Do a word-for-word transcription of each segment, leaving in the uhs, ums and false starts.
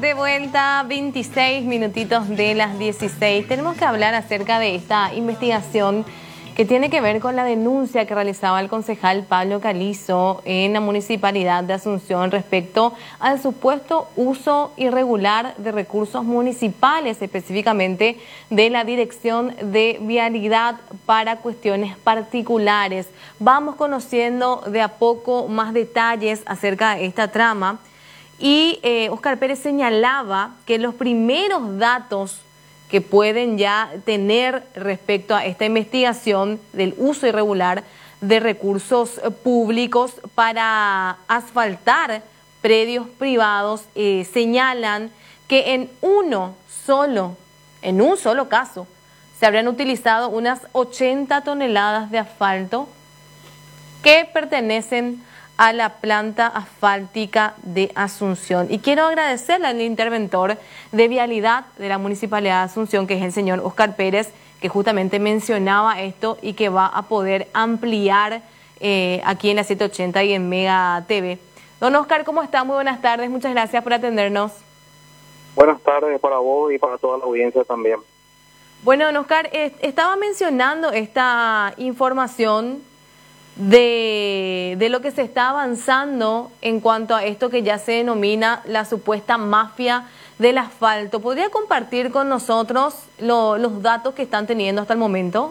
de vuelta, veintiséis minutitos de las dieciséis. Tenemos que hablar acerca de esta investigación que tiene que ver con la denuncia que realizaba el concejal Pablo Calizo en la Municipalidad de Asunción respecto al supuesto uso irregular de recursos municipales, específicamente de la Dirección de Vialidad para cuestiones particulares. Vamos conociendo de a poco más detalles acerca de esta trama y eh, Óscar Pérez señalaba que los primeros datos que pueden ya tener respecto a esta investigación del uso irregular de recursos públicos para asfaltar predios privados, eh, señalan que en uno solo, en un solo caso, se habrían utilizado unas ochenta toneladas de asfalto que pertenecen a la planta asfáltica de Asunción. Y quiero agradecerle al interventor de Vialidad de la Municipalidad de Asunción, que es el señor Óscar Pérez, que justamente mencionaba esto y que va a poder ampliar eh, aquí en la setecientos ochenta y en Mega T V. Don Óscar, ¿cómo está? Muy buenas tardes, muchas gracias por atendernos. Buenas tardes para vos y para toda la audiencia también. Bueno, don Óscar, eh, estaba mencionando esta información De, de lo que se está avanzando en cuanto a esto que ya se denomina la supuesta mafia del asfalto. ¿Podría compartir con nosotros lo, los datos que están teniendo hasta el momento?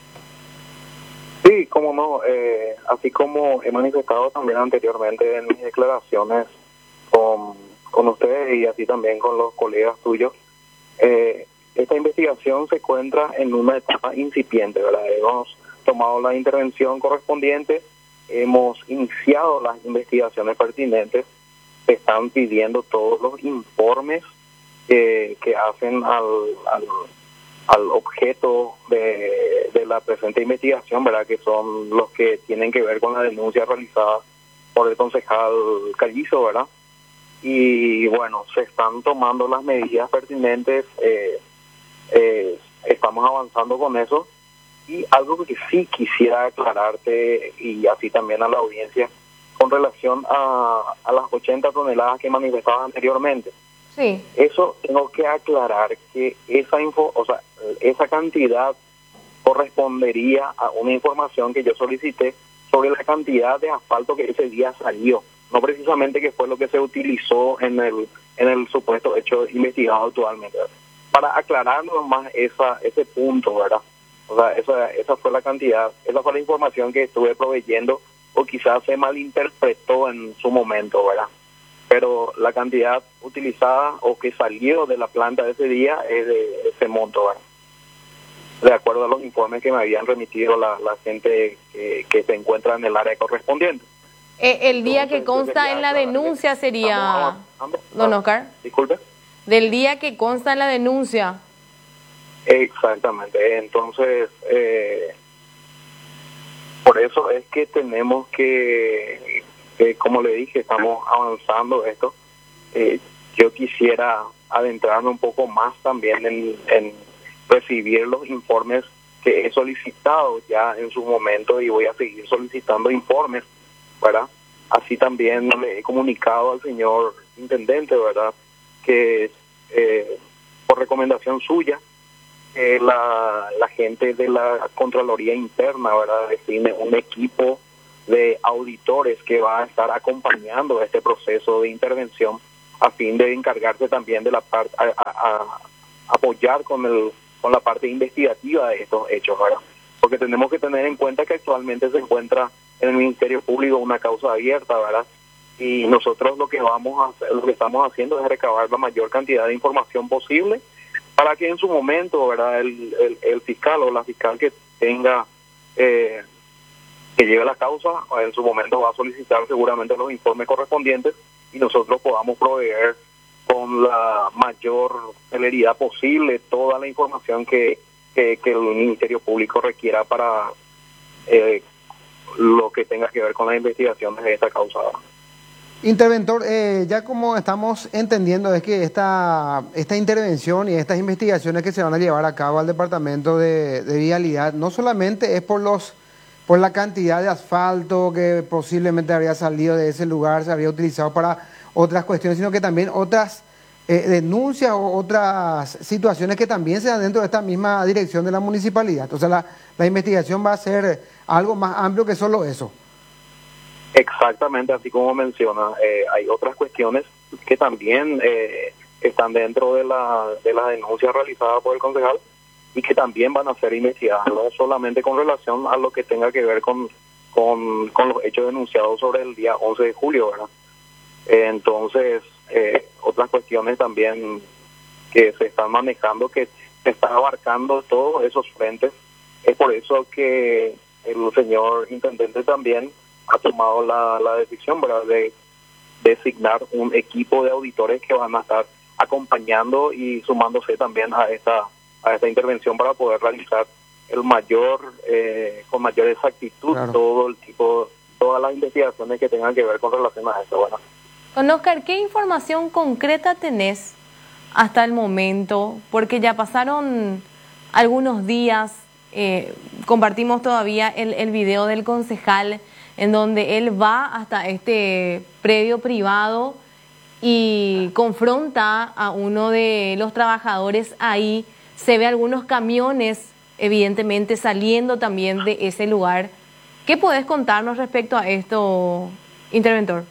Sí, cómo no. Eh, así como he manifestado también anteriormente en mis declaraciones con, con ustedes y así también con los colegas tuyos, eh, esta investigación se encuentra en una etapa incipiente, ¿verdad? Hemos tomado la intervención correspondiente, hemos iniciado las investigaciones pertinentes, se están pidiendo todos los informes que, que hacen al, al, al objeto de, de la presente investigación, ¿verdad? Que son los que tienen que ver con la denuncia realizada por el concejal Calizo, ¿verdad? Y bueno, se están tomando las medidas pertinentes, eh, eh, estamos avanzando con eso. Y algo que sí quisiera aclararte y así también a la audiencia con relación a, a las ochenta toneladas que manifestabas anteriormente. Sí. Eso tengo que aclarar que esa info, o sea, esa cantidad correspondería a una información que yo solicité sobre la cantidad de asfalto que ese día salió, no precisamente que fue lo que se utilizó en el en el supuesto hecho investigado actualmente. Para aclararnos más esa ese punto, ¿verdad? O sea, esa, esa fue la cantidad, esa fue la información que estuve proveyendo, o quizás se malinterpretó en su momento, ¿verdad? Pero la cantidad utilizada o que salió de la planta de ese día es de ese monto, ¿verdad? De acuerdo a los informes que me habían remitido la, la gente que, que se encuentra en el área correspondiente. Eh, el día Entonces, que consta en la denuncia sería, don Óscar. Disculpe. Del día que consta en la denuncia. Exactamente, entonces eh, por eso es que tenemos que, que, como le dije, estamos avanzando esto. Eh, yo quisiera adentrarme un poco más también en, en recibir los informes que he solicitado ya en su momento y voy a seguir solicitando informes, ¿verdad? Así también le he comunicado al señor intendente, ¿verdad? Que eh, por recomendación suya, Eh, la, la gente de la Contraloría Interna, ¿verdad? Define un equipo de auditores que va a estar acompañando este proceso de intervención a fin de encargarse también de la parte, a, a, a apoyar con el con la parte investigativa de estos hechos, ¿verdad? Porque tenemos que tener en cuenta que actualmente se encuentra en el Ministerio Público una causa abierta, ¿verdad? Y nosotros lo que vamos a hacer, lo que estamos haciendo es recabar la mayor cantidad de información posible para que en su momento, ¿verdad?, el, el, el fiscal o la fiscal que tenga, eh, que lleve la causa, en su momento va a solicitar seguramente los informes correspondientes y nosotros podamos proveer con la mayor celeridad posible toda la información que, que, que el Ministerio Público requiera para eh, lo que tenga que ver con las investigaciones de esta causa. Interventor, eh, ya como estamos entendiendo es que esta, esta intervención y estas investigaciones que se van a llevar a cabo al Departamento de, de Vialidad no solamente es por los por la cantidad de asfalto que posiblemente habría salido de ese lugar, se habría utilizado para otras cuestiones, sino que también otras eh, denuncias o otras situaciones que también se dan dentro de esta misma dirección de la municipalidad? O sea, la, la investigación va a ser algo más amplio que solo eso. Exactamente, así como menciona, eh, hay otras cuestiones que también eh, están dentro de la de la denuncia realizada por el concejal y que también van a ser investigadas, no solamente con relación a lo que tenga que ver con, con, con los hechos denunciados sobre el día once de julio, ¿verdad? Eh, entonces, eh, otras cuestiones también que se están manejando, que se están abarcando todos esos frentes. Es por eso que el señor intendente también ha tomado la, la decisión, ¿verdad?, de designar un equipo de auditores que van a estar acompañando y sumándose también a esta a esta intervención para poder realizar el mayor eh, con mayor exactitud claro. todo el tipo todas las investigaciones que tengan que ver con relación a esto. Bueno, don Oscar, ¿qué información concreta tenés hasta el momento? Porque ya pasaron algunos días, eh, compartimos todavía el, el video del concejal en donde él va hasta este predio privado y confronta a uno de los trabajadores ahí. Se ve algunos camiones, evidentemente, saliendo también de ese lugar. ¿Qué podés contarnos respecto a esto, interventor?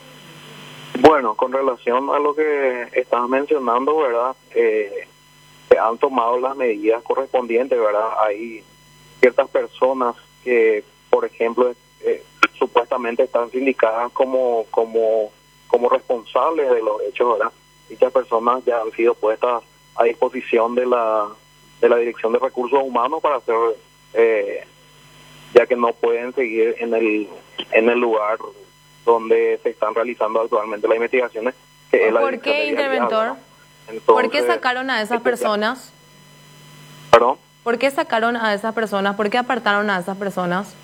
Bueno, con relación a lo que estabas mencionando, ¿verdad? Eh, se han tomado las medidas correspondientes, ¿verdad? Hay ciertas personas que, por ejemplo, eh, supuestamente están sindicadas como como como responsables de los hechos, ¿verdad? Dichas personas ya han sido puestas a disposición de la de la Dirección de Recursos Humanos para hacer, eh, ya que no pueden seguir en el en el lugar donde se están realizando actualmente las investigaciones. Que es la ¿Por qué, interventor? Entonces, ¿por qué sacaron a esas personas? ¿Perdón? ¿Por qué sacaron a esas personas? ¿Por qué apartaron a esas personas?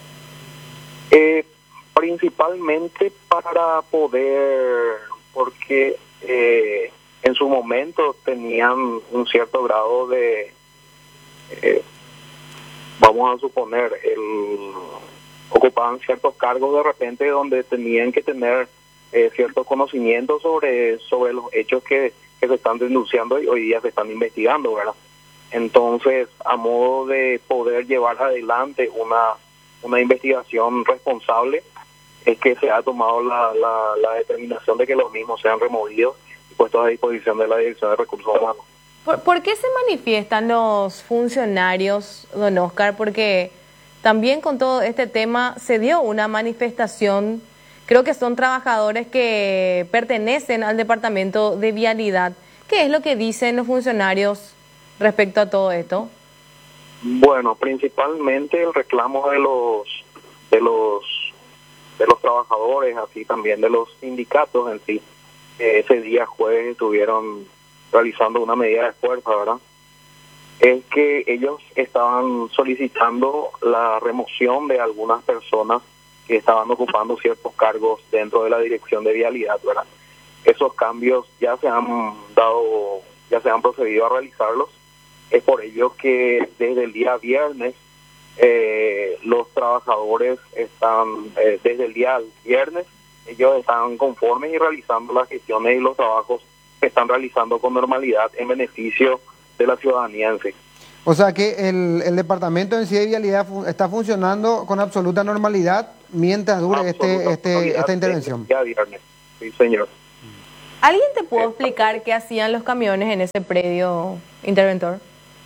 Eh, principalmente para poder, porque eh, en su momento tenían un cierto grado de, eh, vamos a suponer, el, ocupaban ciertos cargos de repente donde tenían que tener eh, ciertos conocimientos sobre sobre los hechos que, que se están denunciando y hoy día se están investigando, ¿verdad? Entonces, a modo de poder llevar adelante una una investigación responsable, es que se ha tomado la, la, la determinación de que los mismos sean removidos y puestos a disposición de la Dirección de Recursos Humanos. ¿Por, ¿por qué se manifiestan los funcionarios, don Oscar? Porque también con todo este tema se dio una manifestación, creo que son trabajadores que pertenecen al Departamento de Vialidad. ¿Qué es lo que dicen los funcionarios respecto a todo esto? Bueno, principalmente el reclamo de los de los de los trabajadores, así también de los sindicatos en sí. Eh, ese día jueves estuvieron realizando una medida de fuerza, ¿verdad? Es que ellos estaban solicitando la remoción de algunas personas que estaban ocupando ciertos cargos dentro de la Dirección de Vialidad, ¿verdad? Esos cambios ya se han dado, ya se han procedido a realizarlos. Es por ello que desde el día viernes eh, los trabajadores están, eh, desde el día viernes, ellos están conformes y realizando las gestiones y los trabajos que están realizando con normalidad en beneficio de la ciudadanía en sí. O sea que el, el Departamento en sí de Vialidad fu está funcionando con absoluta normalidad mientras dure este, este, esta intervención. El día viernes, sí señor. ¿Alguien te puede explicar qué hacían los camiones en ese predio, interventor?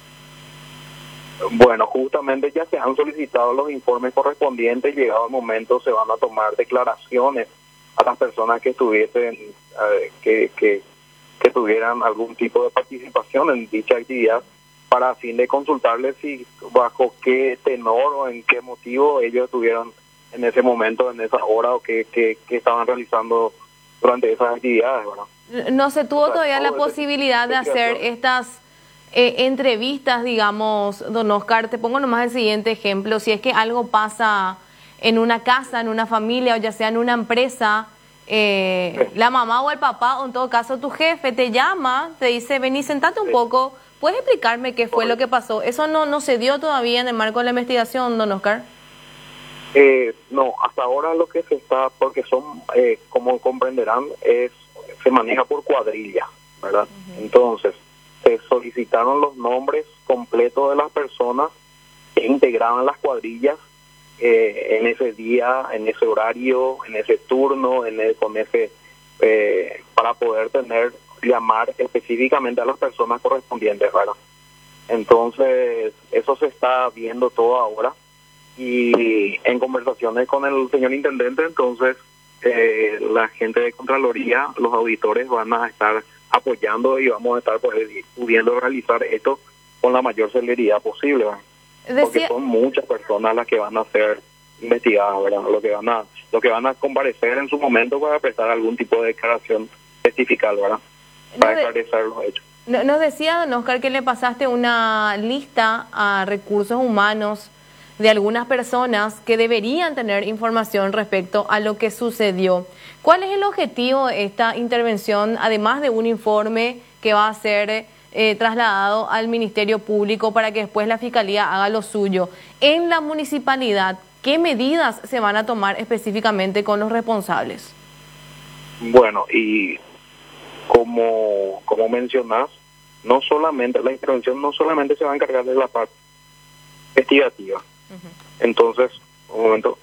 Bueno, justamente ya se han solicitado los informes correspondientes, llegado el momento se van a tomar declaraciones a las personas que estuviesen, eh, que, que, que tuvieran algún tipo de participación en dicha actividad, para fin de consultarles si bajo qué tenor o en qué motivo ellos estuvieron en ese momento, en esa hora, o qué, qué, qué estaban realizando durante esas actividades, ¿verdad? No se tuvo o sea, todavía la posibilidad de hacer estas Eh, entrevistas, digamos, don Oscar. Te pongo nomás el siguiente ejemplo. Si es que algo pasa en una casa, en una familia, o ya sea en una empresa, eh, sí. la mamá o el papá, o en todo caso tu jefe, te llama, te dice, vení, sentate un sí. poco, ¿puedes explicarme qué fue Correcto. lo que pasó? ¿Eso no, no se dio todavía en el marco de la investigación, don Oscar? Eh, no, hasta ahora lo que se está, porque son, eh, como comprenderán, es se maneja por cuadrilla. ¿verdad? Uh-huh. Entonces, se solicitaron los nombres completos de las personas que integraban las cuadrillas eh, en ese día, en ese horario, en ese turno, en el, con ese eh, para poder tener, llamar específicamente a las personas correspondientes, ¿verdad? Entonces, eso se está viendo todo ahora y en conversaciones con el señor intendente, entonces eh, la gente de Contraloría, los auditores van a estar apoyando y vamos a estar pues, pudiendo realizar esto con la mayor celeridad posible, ¿verdad? Decía... Porque son muchas personas las que van a ser investigadas, ¿verdad? Lo que van a, lo que van a comparecer en su momento para prestar algún tipo de declaración testifical, ¿verdad? Para no de... esclarecer los hechos. Nos decía, don Oscar, que le pasaste una lista a recursos humanos de algunas personas que deberían tener información respecto a lo que sucedió. ¿Cuál es el objetivo de esta intervención, además de un informe que va a ser eh, trasladado al Ministerio Público para que después la Fiscalía haga lo suyo? En la municipalidad, ¿qué medidas se van a tomar específicamente con los responsables? Bueno, y como, como mencionás, no solamente la intervención no solamente se va a encargar de la parte investigativa. Uh-huh. Entonces, un momento.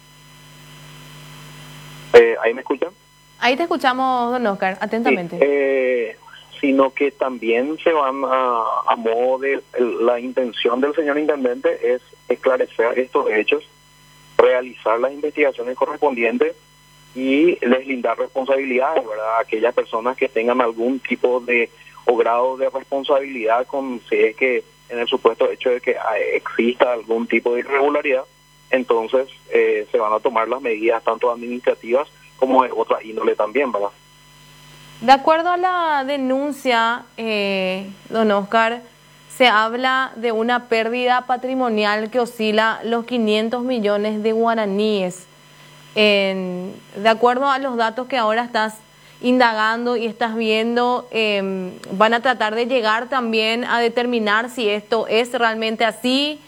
Eh, ¿Ahí me escuchan? Ahí te escuchamos, don Oscar, atentamente. Sí, eh, sino que también se van a, a modo de, la intención del señor intendente es esclarecer estos hechos, realizar las investigaciones correspondientes y deslindar responsabilidades, ¿verdad? Aquellas personas que tengan algún tipo de o grado de responsabilidad con si es que en el supuesto hecho de que exista algún tipo de irregularidad, entonces eh, se van a tomar las medidas tanto administrativas como de otra índole también, ¿verdad? De acuerdo a la denuncia, eh, don Oscar, se habla de una pérdida patrimonial que oscila los quinientos millones de guaraníes. En, de acuerdo a los datos que ahora estás indagando y estás viendo, eh, van a tratar de llegar también a determinar si esto es realmente así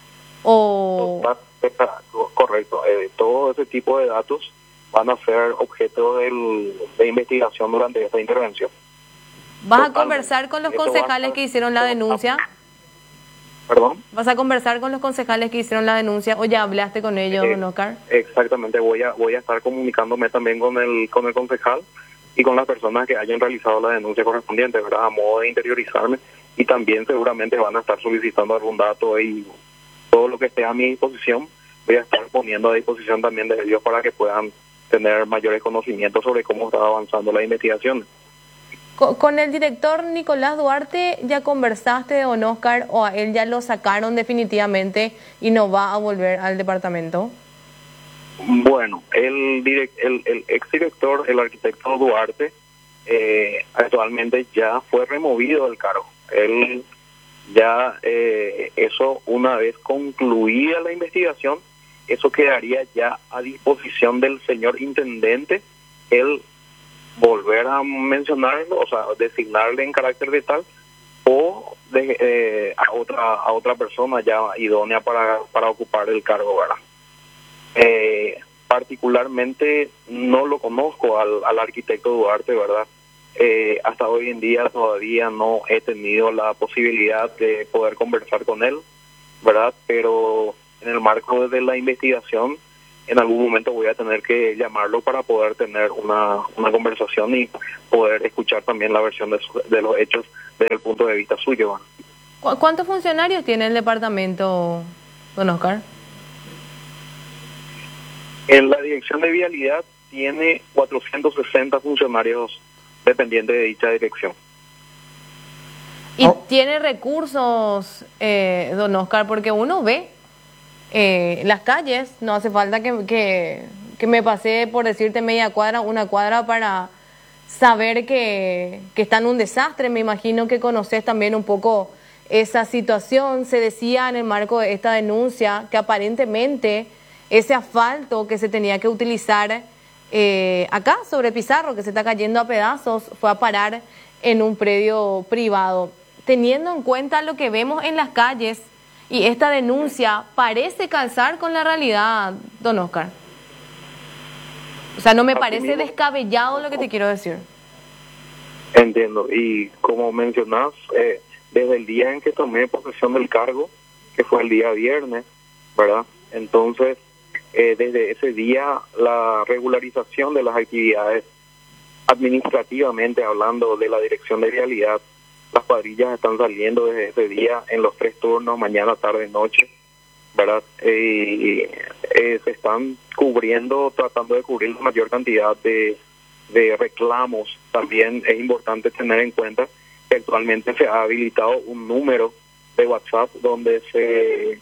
o... Correcto, eh, todo ese tipo de datos van a ser objeto del, de investigación durante esta intervención. ¿Vas Totalmente. a conversar con los concejales que hicieron la denuncia? ¿Perdón? ¿Vas a conversar con los concejales que hicieron la denuncia o ya hablaste con ellos, eh, don Oscar? Exactamente, voy a voy a estar comunicándome también con el con el concejal y con las personas que hayan realizado la denuncia correspondiente, ¿verdad? A modo de interiorizarme, y también seguramente van a estar solicitando algún dato y todo lo que esté a mi disposición voy a estar poniendo a disposición también de ellos para que puedan tener mayores conocimientos sobre cómo está avanzando la investigación. Con, con el director Nicolás Duarte, ¿ya conversaste, don Oscar, o a él ya lo sacaron definitivamente y no va a volver al departamento? Bueno, el, direct, el, el exdirector, el arquitecto Duarte, eh, actualmente ya fue removido del cargo. Él ya, eh, eso una vez concluida la investigación, eso quedaría ya a disposición del señor intendente, él volver a mencionarlo, o sea, designarle en carácter de tal, o de, eh, a otra a otra persona ya idónea para, para ocupar el cargo, ¿verdad? Eh, particularmente no lo conozco al, al arquitecto Duarte, ¿verdad? Eh, hasta hoy en día todavía no he tenido la posibilidad de poder conversar con él, ¿verdad? Pero en el marco de la investigación, en algún momento voy a tener que llamarlo para poder tener una, una conversación y poder escuchar también la versión de, su, de los hechos desde el punto de vista suyo, ¿verdad? ¿Cu ¿Cuántos funcionarios tiene el departamento, don Oscar? En la Dirección de Vialidad tiene cuatrocientos sesenta funcionarios dependientes de dicha dirección. ¿Y oh. tiene recursos, eh, don Oscar? Porque uno ve eh, las calles, no hace falta que, que, que me pase, por decirte, media cuadra, una cuadra para saber que, que está en un desastre. Me imagino que conoces también un poco esa situación. Se decía en el marco de esta denuncia que aparentemente ese asfalto que se tenía que utilizar eh, acá sobre Pizarro, que se está cayendo a pedazos, fue a parar en un predio privado. Teniendo en cuenta lo que vemos en las calles y esta denuncia, parece calzar con la realidad, don Oscar. O sea, no me parece descabellado lo que te quiero decir. Entiendo. Y como mencionás, eh, desde el día en que tomé posesión del cargo, que fue el día viernes, ¿verdad? Entonces, eh, desde ese día, la regularización de las actividades, administrativamente hablando de la Dirección de Vialidad, las cuadrillas están saliendo desde ese día en los tres turnos, mañana, tarde, noche, ¿verdad? Eh, eh, se están cubriendo, tratando de cubrir la mayor cantidad de, de reclamos. También es importante tener en cuenta que actualmente se ha habilitado un número de WhatsApp donde se,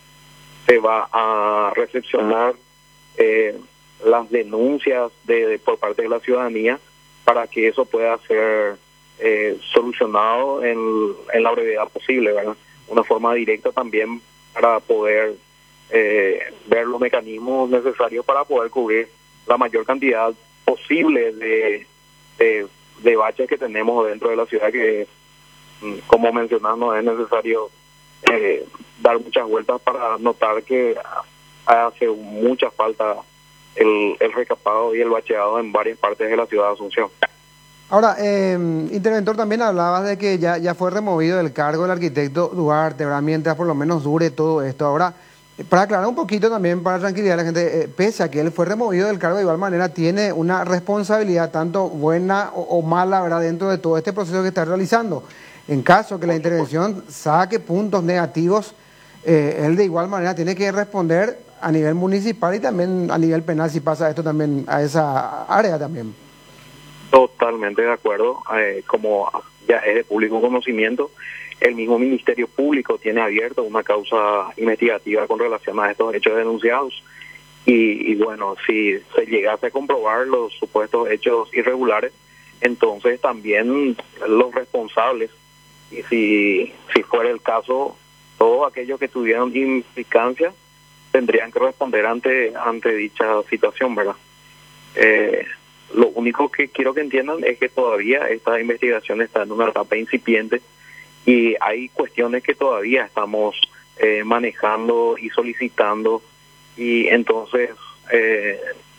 se va a recepcionar eh, las denuncias de, de por parte de la ciudadanía para que eso pueda ser eh, solucionado en, en la brevedad posible, ¿verdad? Una forma directa también para poder eh, ver los mecanismos necesarios para poder cubrir la mayor cantidad posible de, de, de baches que tenemos dentro de la ciudad, que como mencionas no es necesario eh, dar muchas vueltas para notar que hace mucha falta el, el recapado y el bacheado en varias partes de la ciudad de Asunción. Ahora, eh, interventor, también hablabas de que ya, ya fue removido del cargo el arquitecto Duarte, ¿verdad? Mientras por lo menos dure todo esto. Ahora, para aclarar un poquito también, para tranquilidad a la gente, eh, pese a que él fue removido del cargo, de igual manera tiene una responsabilidad tanto buena o, o mala, ¿verdad?, dentro de todo este proceso que está realizando. En caso que la intervención saque puntos negativos, eh, él de igual manera tiene que responder a nivel municipal y también a nivel penal si pasa esto también a esa área también. Totalmente de acuerdo. Eh, como ya es de público conocimiento, el mismo Ministerio Público tiene abierto una causa investigativa con relación a estos hechos denunciados. Y, y bueno, si se llegase a comprobar los supuestos hechos irregulares, entonces también los responsables, y si, si fuera el caso, todos aquellos que tuvieron implicancia tendrían que responder ante, ante dicha situación, ¿verdad? Eh, Lo único que quiero que entiendan es que todavía esta investigación está en una etapa incipiente y hay cuestiones que todavía estamos eh, manejando y solicitando, y entonces eh,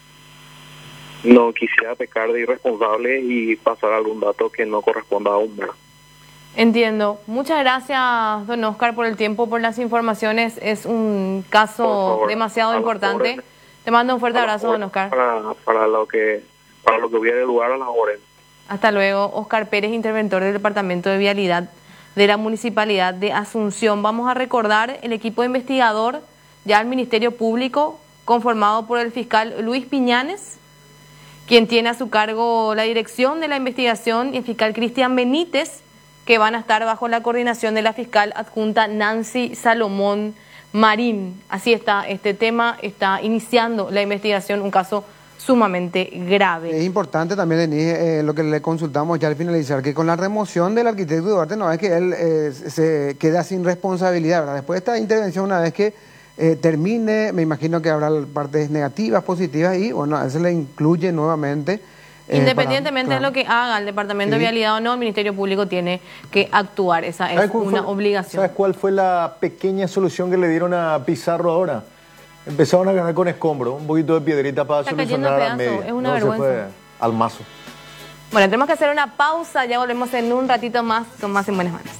no quisiera pecar de irresponsable y pasar algún dato que no corresponda a un. Entiendo. Muchas gracias, don Oscar, por el tiempo, por las informaciones. Es un caso demasiado importante. Te mando un fuerte abrazo, don Oscar. Para, para lo que... para lo que hubiera lugar a las horas. Hasta luego. Oscar Pérez, interventor del Departamento de Vialidad de la Municipalidad de Asunción. Vamos a recordar el equipo investigador, ya el Ministerio Público, conformado por el fiscal Luis Piñanes, quien tiene a su cargo la dirección de la investigación, y el fiscal Cristian Benítez, que van a estar bajo la coordinación de la fiscal adjunta Nancy Salomón Marín. Así está este tema, está iniciando la investigación, un caso sumamente grave. Es importante también, Denise, eh, lo que le consultamos ya al finalizar, que con la remoción del arquitecto Duarte no es que él eh, se queda sin responsabilidad, ¿verdad? Después de esta intervención, una vez que eh, termine, me imagino que habrá partes negativas, positivas, y bueno, a eso le incluye nuevamente. Eh, Independientemente para, claro. de lo que haga el Departamento Sí. de Vialidad o no, el Ministerio Público tiene que actuar, esa es una fue, obligación. ¿Sabes cuál fue la pequeña solución que le dieron a Pizarro ahora? Empezaron a ganar con escombro, un poquito de piedrita para Está solucionar cayendo a a pedazos, media. es una no, vergüenza. Se fue al mazo. Bueno, tenemos que hacer una pausa, ya volvemos en un ratito más con Más en Buenas Manos.